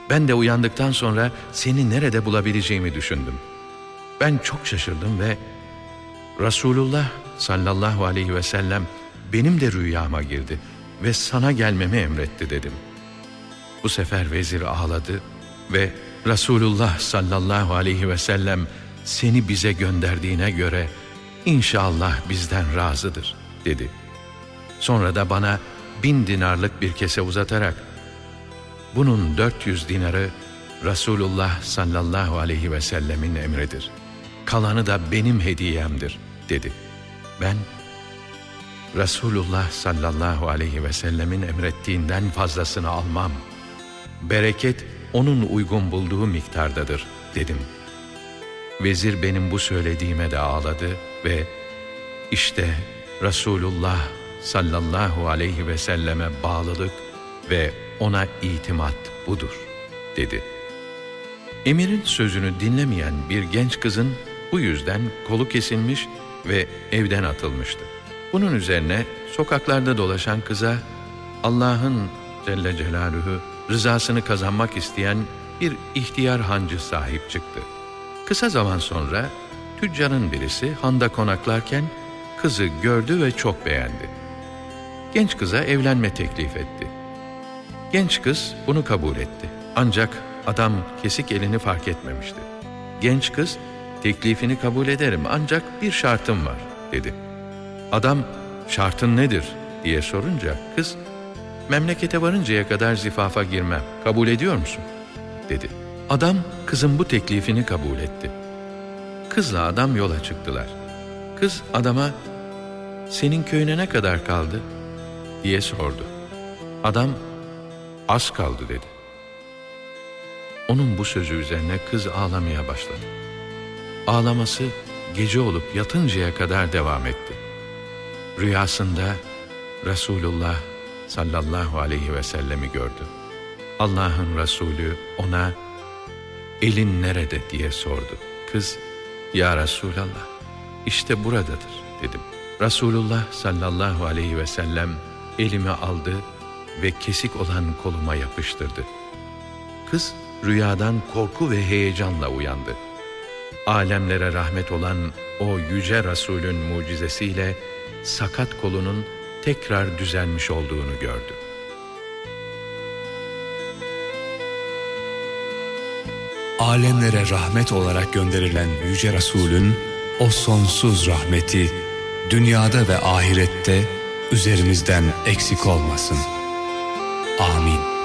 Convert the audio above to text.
Ben de uyandıktan sonra seni nerede bulabileceğimi düşündüm. Ben çok şaşırdım ve Resulullah sallallahu aleyhi ve sellem benim de rüyama girdi ve sana gelmemi emretti dedim. Bu sefer vezir ağladı ve Resulullah sallallahu aleyhi ve sellem seni bize gönderdiğine göre inşallah bizden razıdır dedi. Sonra da bana 1000 dinarlık bir kese uzatarak bunun 400 dinarı Resulullah sallallahu aleyhi ve sellemin emridir. Kalanı da benim hediyemdir dedi. Ben Resulullah sallallahu aleyhi ve sellemin emrettiğinden fazlasını almam. Bereket onun uygun bulduğu miktardadır dedim. Vezir benim bu söylediğime de ağladı ve işte Resulullah sallallahu aleyhi ve selleme bağlılık ve ona itimat budur dedi. Emirin sözünü dinlemeyen bir genç kızın bu yüzden kolu kesilmiş ve evden atılmıştı. Bunun üzerine sokaklarda dolaşan kıza Allah'ın Celle Celaluhu rızasını kazanmak isteyen bir ihtiyar hancı sahip çıktı. Kısa zaman sonra tüccarın birisi handa konaklarken kızı gördü ve çok beğendi. Genç kıza evlenme teklif etti. Genç kız bunu kabul etti. Ancak adam kesik elini fark etmemişti. Genç kız, teklifini kabul ederim ancak bir şartım var dedi. Adam, şartın nedir diye sorunca kız, memlekete varıncaya kadar zifafa girmem, kabul ediyor musun dedi. Adam kızın bu teklifini kabul etti. Kızla adam yola çıktılar. Kız adama, senin köyüne ne kadar kaldı diye sordu. Adam, az kaldı dedi. Onun bu sözü üzerine kız ağlamaya başladı. Ağlaması gece olup yatıncaya kadar devam etti. Rüyasında Resulullah sallallahu aleyhi ve sellemi gördü. Allah'ın Resulü ona elin nerede diye sordu. Kız, ya Resulallah, işte buradadır dedim. Resulullah sallallahu aleyhi ve sellem elimi aldı ve kesik olan koluma yapıştırdı. Kız rüyadan korku ve heyecanla uyandı. Alemlere rahmet olan o yüce Resulün mucizesiyle sakat kolunun tekrar düzelmiş olduğunu gördü. Alemlere rahmet olarak gönderilen yüce Resulün o sonsuz rahmeti dünyada ve ahirette üzerimizden eksik olmasın. Amin.